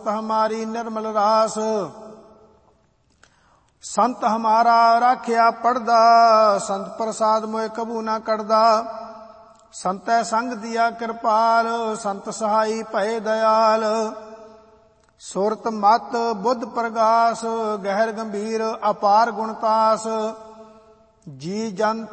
संत हमारी निर्मल रास। संत हमारा राखिया पड़दा, संत प्रसाद मोए कबू ना करदा। संतै संग दिया कृपाल, संत सहाई भय दयाल। सुरत मत बुद्ध प्रगास, गहर गंभीर अपार गुणतास। जी जन